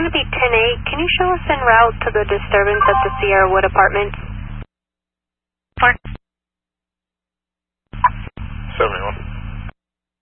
going to be 10-8. Can you show us en route to the disturbance at the Sierra Wood Apartments?